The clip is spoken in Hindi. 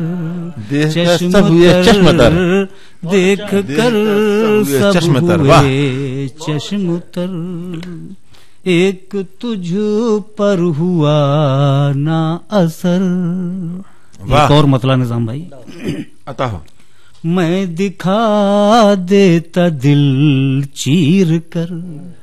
चश्म तर देख कर सब हुए चश्म तर, एक तुझ पर हुआ ना असर। एक और मतला निजाम भाई अता हो। मैं दिखा देता दिल चीर कर,